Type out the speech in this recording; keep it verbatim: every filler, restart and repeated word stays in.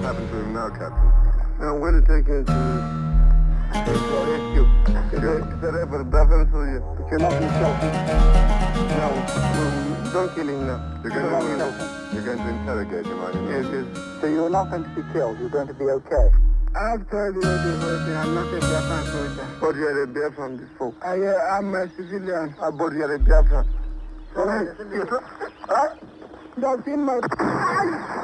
happened to him now, Captain? I'm going to take him to rescue. Is that ever Biafran soldier? You cannot be selfish. No, no, don't kill him now. You're going, to, you're going to interrogate him, aren't you? Yes, yes. So you're not going to be killed, you're going to be okay? I've told you this, I'm not a Biafran soldier. But you're a Biafran before. I, uh, I'm a civilian. Uh, but you're a Biafran. Sorry. Yes, sir. Huh? That's in my...